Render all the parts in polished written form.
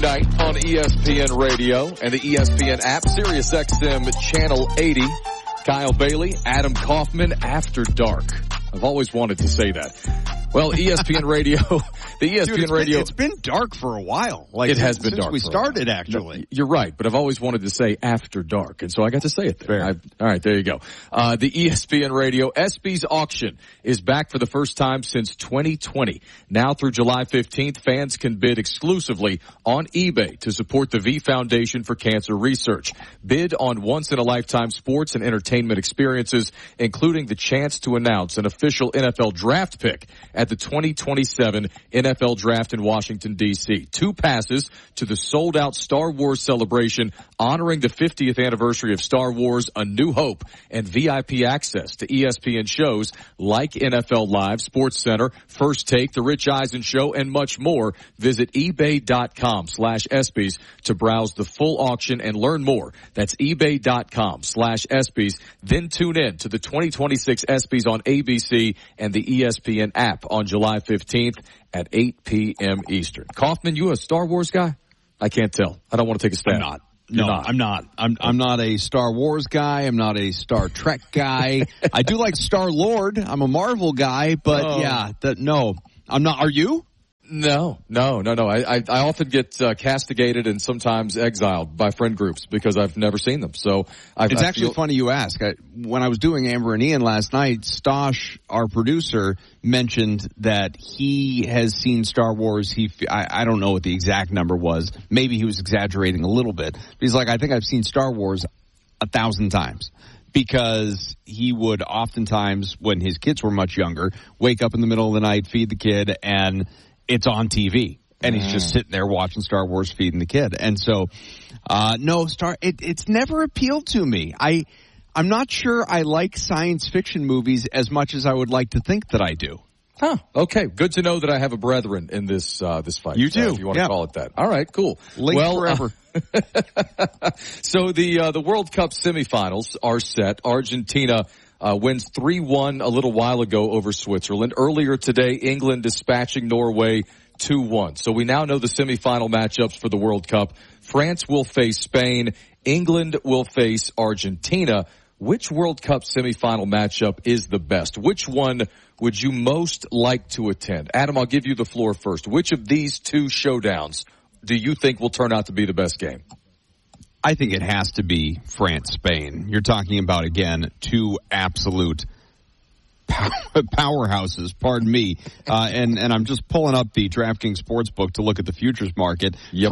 night on ESPN Radio and the ESPN app, SiriusXM Channel 80. Kyle Bailey, Adam Kaufman, After Dark. I've always wanted to say that. Well, ESPN Radio, the ESPN Radio. It's been dark for a while. Like it has been dark. Since we started, actually. No, you're right, but I've always wanted to say After Dark, and so I got to say it there. All right, there you go. The ESPN Radio ESPYs auction is back for the first time since 2020. Now through July 15th, fans can bid exclusively on eBay to support the V Foundation for Cancer Research. Bid on once-in-a-lifetime sports and entertainment experiences, including the chance to announce an official NFL draft pick at the 2027 NFL Draft in Washington, D.C. 2 passes to the sold-out Star Wars celebration honoring the 50th anniversary of Star Wars, A New Hope, and VIP access to ESPN shows like NFL Live, SportsCenter, First Take, The Rich Eisen Show, and much more. Visit ebay.com/ESPYs to browse the full auction and learn more. That's ebay.com/ESPYs. Then tune in to the 2026 ESPYs on ABC and the ESPN app on July 15th at 8 p.m. Eastern. Kaufman, you a Star Wars guy? I can't tell. I don't want to take a stab. I'm not. No, I'm not. I'm not a Star Wars guy. I'm not a Star Trek guy. I do like Star-Lord. I'm a Marvel guy, but no. I'm not. Are you? No. I often get castigated and sometimes exiled by friend groups because I've never seen them. So it's actually funny you ask. When I was doing Amber and Ian last night, Stosh, our producer, mentioned that he has seen Star Wars. I don't know what the exact number was. Maybe he was exaggerating a little bit. But he's like, I think I've seen Star Wars 1,000 times. Because he would oftentimes, when his kids were much younger, wake up in the middle of the night, feed the kid, and it's on TV, and he's just sitting there watching Star Wars, feeding the kid. And so, it's never appealed to me. I'm not sure I like science fiction movies as much as I would like to think that I do. Huh. Okay. Good to know that I have a brethren in this fight. You do. If you want to call it that. All right. Cool. Linked forever. So the World Cup semifinals are set. Argentina wins 3-1 a little while ago over Switzerland. Earlier today, England dispatching Norway 2-1. So we now know the semifinal matchups for the World Cup. France will face Spain. England will face Argentina. Which World Cup semifinal matchup is the best? Which one would you most like to attend? Adam, I'll give you the floor first. Which of these two showdowns do you think will turn out to be the best game? I think it has to be France-Spain. You're talking about, again, two absolute powerhouses, pardon me. And I'm just pulling up the DraftKings Sportsbook to look at the futures market. Yep.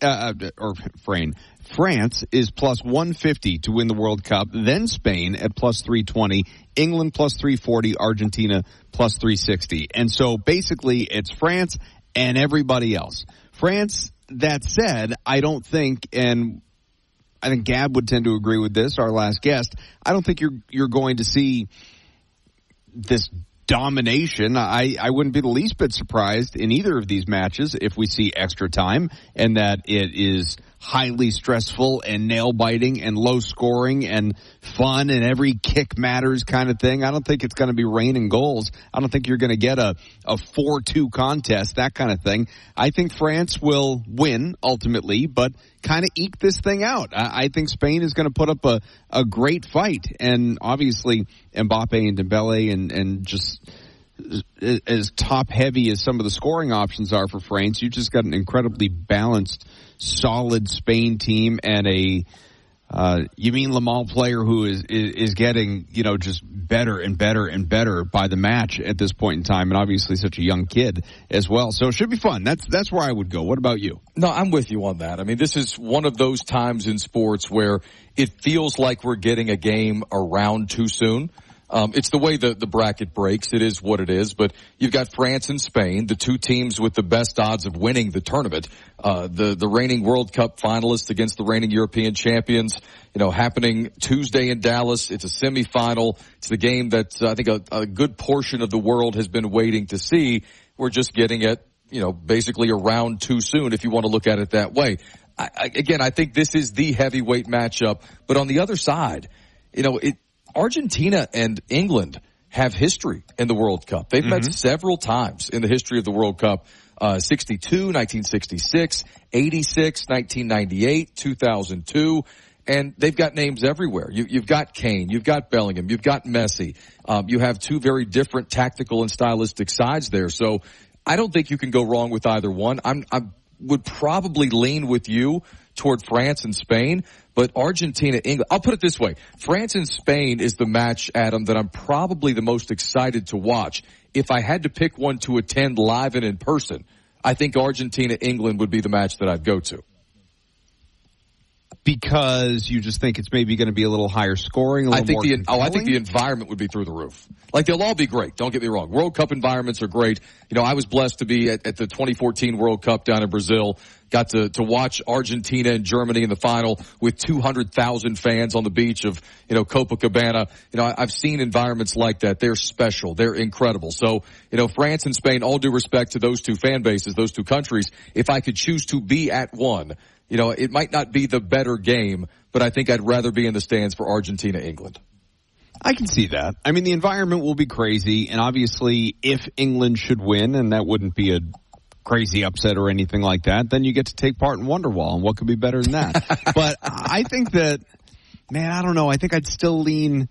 France is plus 150 to win the World Cup, then Spain at plus 320, England plus 340, Argentina plus 360. And so basically it's France and everybody else. France, that said, I don't think, and I think Gab would tend to agree with this, our last guest, I don't think you're going to see this domination. I wouldn't be the least bit surprised in either of these matches if we see extra time and that it is highly stressful and nail-biting and low-scoring and fun and every kick matters kind of thing. I don't think it's going to be raining goals. I don't think you're going to get a 4-2 contest, that kind of thing. I think France will win ultimately, but kind of eke this thing out. I think Spain is going to put up a great fight. And obviously Mbappe and Dembele and just as top-heavy as some of the scoring options are for France, you just got an incredibly balanced, solid Spain team and a Yameen Lamal player who is getting, just better and better and better by the match at this point in time, and obviously such a young kid as well. So it should be fun. That's where I would go. What about you? No, I'm with you on that. I mean, this is one of those times in sports where it feels like we're getting a game around too soon. It's the way the bracket breaks. It is what it is. But you've got France and Spain, the two teams with the best odds of winning the tournament. The reigning World Cup finalists against the reigning European champions, happening Tuesday in Dallas. It's a semifinal. It's the game that I think a good portion of the world has been waiting to see. We're just getting it, basically around too soon if you want to look at it that way. I think this is the heavyweight matchup. But on the other side, Argentina and England have history in the World Cup. They've met several times in the history of the World Cup. 62, 1966, 86, 1998, 2002. And they've got names everywhere. You've got Kane, you've got Bellingham, you've got Messi. You have two very different tactical and stylistic sides there. So I don't think you can go wrong with either one. I would probably lean with you toward France and Spain, but Argentina, England, I'll put it this way. France and Spain is the match, Adam, that I'm probably the most excited to watch. If I had to pick one to attend live and in person, I think Argentina, England would be the match that I'd go to. Because you just think it's maybe going to be a little higher scoring, I think the environment would be through the roof. Like, they'll all be great, don't get me wrong. World Cup environments are great. You know, I was blessed to be at the 2014 World Cup down in Brazil. Got to watch Argentina and Germany in the final with 200,000 fans on the beach of, Copacabana. I've seen environments like that. They're special. They're incredible. So, France and Spain, all due respect to those two fan bases, those two countries, if I could choose to be at one, it might not be the better game, but I think I'd rather be in the stands for Argentina, England. I can see that. I mean, the environment will be crazy, and obviously if England should win, and that wouldn't be a crazy upset or anything like that, then you get to take part in Wonderwall, and what could be better than that? But I think that, man, I don't know. I think I'd still lean.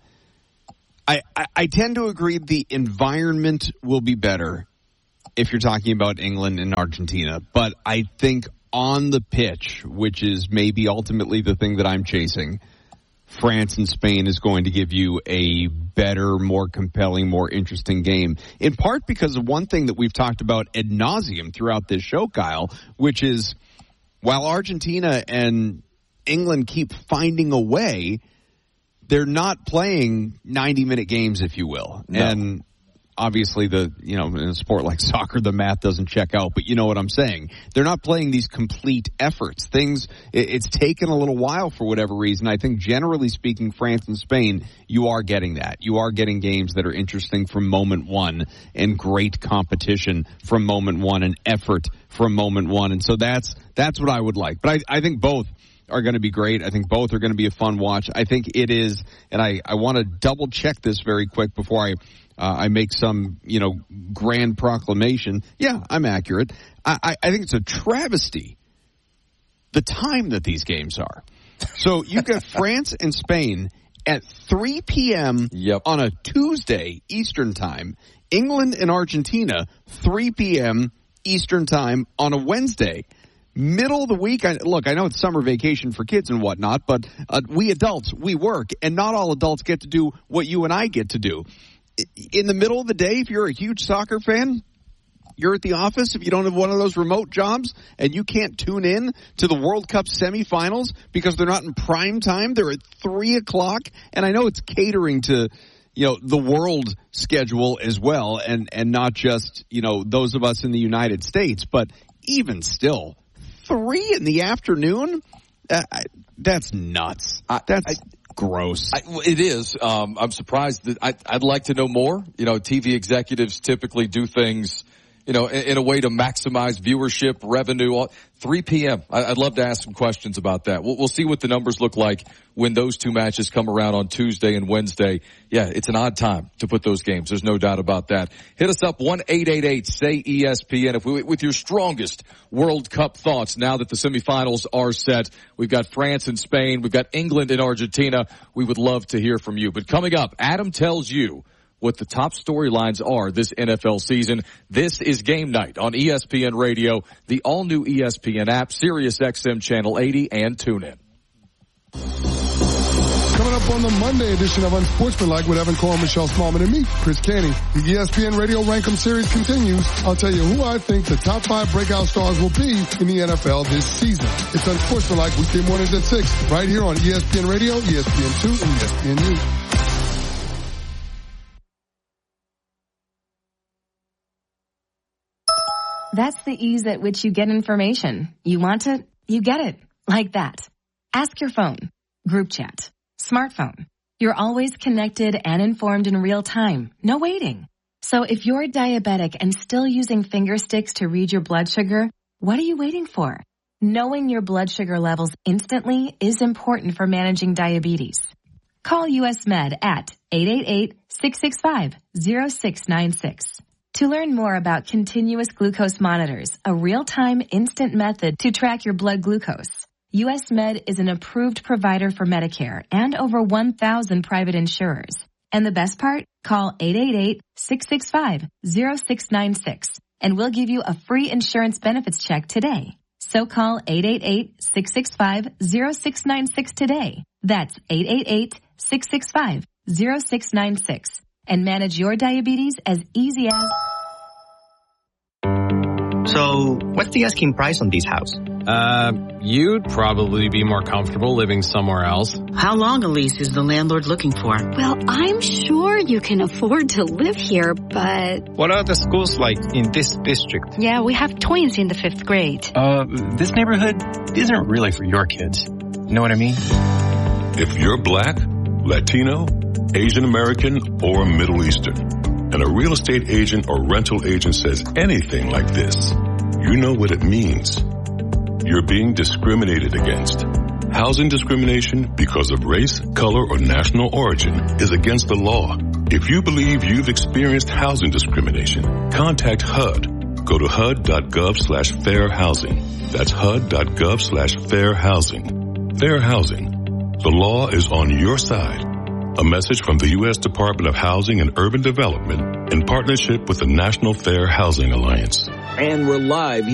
I tend to agree the environment will be better if you're talking about England and Argentina, but I think on the pitch, which is maybe ultimately the thing that I'm chasing, France and Spain is going to give you a better, more compelling, more interesting game. In part because of one thing that we've talked about ad nauseum throughout this show, Kyle, which is while Argentina and England keep finding a way, they're not playing 90-minute games, if you will. No. And obviously, in a sport like soccer, the math doesn't check out, but you know what I'm saying. They're not playing these complete efforts. It's taken a little while for whatever reason. I think generally speaking, France and Spain, you are getting that. You are getting games that are interesting from moment one and great competition from moment one and effort from moment one. And so that's what I would like. But I think both are going to be great. I think both are going to be a fun watch. I think it is, and I want to double check this very quick before I make some, grand proclamation. Yeah, I'm accurate. I think it's a travesty, the time that these games are. So you've got France and Spain at 3 p.m. on a Tuesday Eastern time. England and Argentina, 3 p.m. Eastern time on a Wednesday. Middle of the week, I know it's summer vacation for kids and whatnot, but we adults, we work, and not all adults get to do what you and I get to do. In the middle of the day, if you're a huge soccer fan, you're at the office, if you don't have one of those remote jobs, and you can't tune in to the World Cup semifinals because they're not in prime time, they're at 3 o'clock, and I know it's catering to the world schedule as well, and not just, those of us in the United States, but even still, 3 in the afternoon? That's nuts. That's gross. It is. I'm surprised that I'd like to know more. TV executives typically do things, in a way to maximize viewership, revenue. 3 p.m. I'd love to ask some questions about that. We'll see what the numbers look like when those two matches come around on Tuesday and Wednesday. Yeah, it's an odd time to put those games. There's no doubt about that. Hit us up 1-888-SAY-ESPN with your strongest World Cup thoughts now that the semifinals are set. We've got France and Spain. We've got England and Argentina. We would love to hear from you. But coming up, Adam tells you what the top storylines are this NFL season. This is Game Night on ESPN Radio, the all-new ESPN app, Sirius XM Channel 80, and TuneIn. Coming up on the Monday edition of Unsportsmanlike with Evan Cole, Michelle Smallman, and me, Chris Canty. The ESPN Radio Rankem series continues. I'll tell you who I think the top 5 breakout stars will be in the NFL this season. It's Unsportsmanlike weekday mornings at 6, right here on ESPN Radio, ESPN2, and ESPNU. That's the ease at which you get information. You want it, you get it. Like that. Ask your phone. Group chat. Smartphone. You're always connected and informed in real time. No waiting. So if you're diabetic and still using finger sticks to read your blood sugar, what are you waiting for? Knowing your blood sugar levels instantly is important for managing diabetes. Call US Med at 888-665-0696. To learn more about continuous glucose monitors, a real-time instant method to track your blood glucose, US Med is an approved provider for Medicare and over 1,000 private insurers. And the best part? Call 888-665-0696 and we'll give you a free insurance benefits check today. So call 888-665-0696 today. That's 888-665-0696 and manage your diabetes as easy as... So, what's the asking price on this house? You'd probably be more comfortable living somewhere else. How long a lease is the landlord looking for? Well, I'm sure you can afford to live here, but... What are the schools like in this district? Yeah, we have twins in the 5th grade. This neighborhood isn't really for your kids. You know what I mean? If you're Black, Latino, Asian American, or Middle Eastern, and a real estate agent or rental agent says anything like this, you know what it means. You're being discriminated against. Housing discrimination because of race, color, or national origin is against the law. If you believe you've experienced housing discrimination, contact HUD. Go to HUD.gov/fair housing. That's HUD.gov/fair housing. Fair housing. The law is on your side. A message from the U.S. Department of Housing and Urban Development in partnership with the National Fair Housing Alliance. And we're live here.